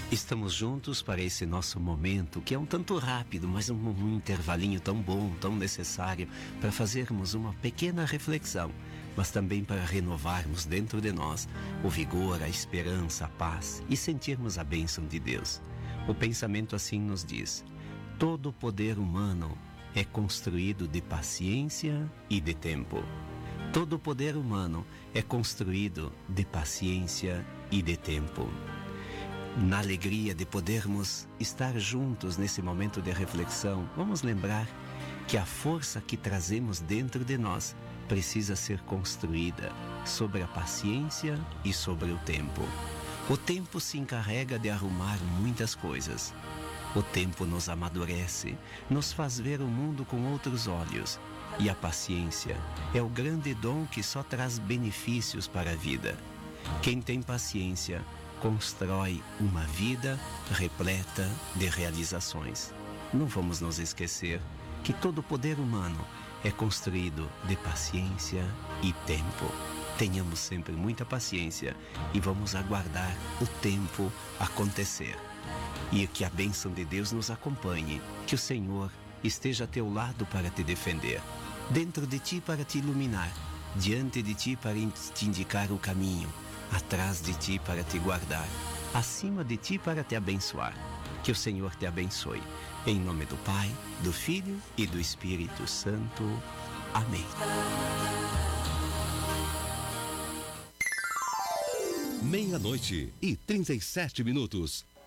Estamos juntos para esse nosso momento, que é um tanto rápido, mas um intervalinho tão bom, tão necessário, para fazermos uma pequena reflexão, mas também para renovarmos dentro de nós o vigor, a esperança, a paz e sentirmos a bênção de Deus. O pensamento assim nos diz: todo poder humano é construído de paciência e de tempo. Todo poder humano é construído de paciência e de tempo. Na alegria de podermos estar juntos nesse momento de reflexão, vamos lembrar que a força que trazemos dentro de nós precisa ser construída sobre a paciência e sobre o tempo. O tempo se encarrega de arrumar muitas coisas. O tempo nos amadurece, nos faz ver o mundo com outros olhos. E a paciência é o grande dom que só traz benefícios para a vida. Quem tem paciência constrói uma vida repleta de realizações. Não vamos nos esquecer que todo poder humano é construído de paciência e tempo. Tenhamos sempre muita paciência e vamos aguardar o tempo acontecer. E que a bênção de Deus nos acompanhe, que o Senhor esteja a teu lado para te defender, dentro de ti para te iluminar, diante de ti para te indicar o caminho, atrás de ti para te guardar, acima de ti para te abençoar. Que o Senhor te abençoe. Em nome do Pai, do Filho e do Espírito Santo. Amém. Meia-noite e 37 minutos.